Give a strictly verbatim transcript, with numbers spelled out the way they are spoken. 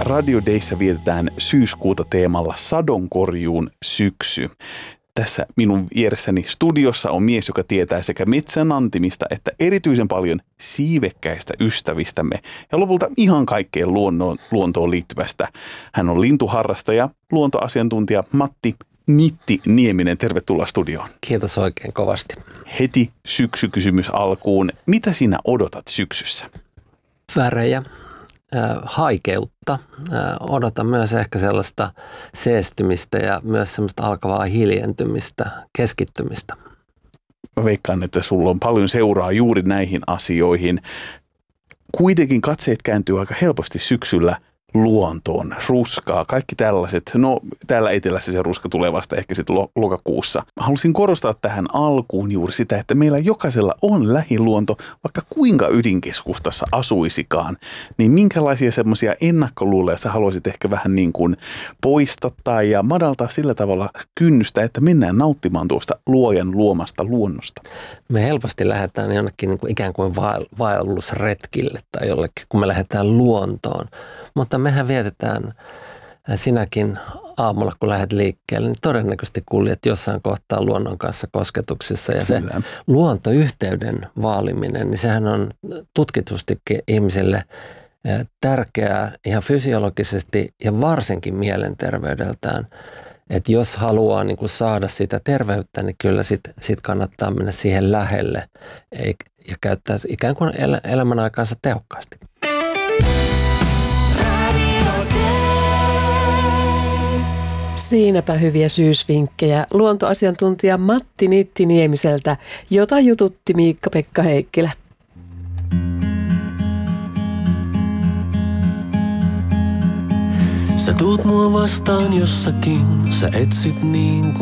Radio Dayssä vietetään syyskuuta teemalla sadonkorjuun syksy. Tässä minun vieressäni studiossa on mies, joka tietää sekä metsänantimista että erityisen paljon siivekkäistä ystävistämme ja lopulta ihan kaikkeen luonnoon, luontoon liittyvästä. Hän on lintuharrastaja, luontoasiantuntija Matti Nitti Nieminen. Tervetuloa studioon. Kiitos oikein kovasti. Heti syksykysymys alkuun. Mitä sinä odotat syksyssä? Värejä, äh, haikeutta. Äh, odotan myös ehkä sellaista seestymistä ja myös sellaista alkavaa hiljentymistä, keskittymistä. Mä veikkaan, että sulla on paljon seuraa juuri näihin asioihin. Kuitenkin katseet kääntyy aika helposti syksyllä luontoon, ruskaa, kaikki tällaiset. No täällä etelässä se ruska tulee vasta ehkä sitten lokakuussa. Haluaisin korostaa tähän alkuun juuri sitä, että meillä jokaisella on lähiluonto, vaikka kuinka ydinkeskustassa asuisikaan. Niin minkälaisia semmoisia ennakkoluuloja sä haluaisit ehkä vähän niin kuin poistattaa ja madaltaa sillä tavalla kynnystä, että mennään nauttimaan tuosta luojan luomasta luonnosta? Me helposti lähdetään jonnekin niin kuin ikään kuin vaellusretkille tai jollekin, kun me lähdetään luontoon. Mutta mehän vietetään sinäkin aamulla, kun lähdet liikkeelle, niin todennäköisesti kuljet jossain kohtaa luonnon kanssa kosketuksissa. Ja se Kyllä. luontoyhteyden vaaliminen, niin sehän on tutkitustikin ihmisille tärkeää ihan fysiologisesti ja varsinkin mielenterveydeltään. Että jos haluaa niin kuin saada sitä terveyttä, niin kyllä sit, sit kannattaa mennä siihen lähelle ja käyttää ikään kuin el- elämän aikaansa tehokkaasti. Siinäpä hyviä syysvinkkejä luontoasiantuntija Matti Nitti Niemiseltä, jota jututti Miikka-Pekka Heikkilä. Sä tuut mua vastaan jossakin, sä etsit niin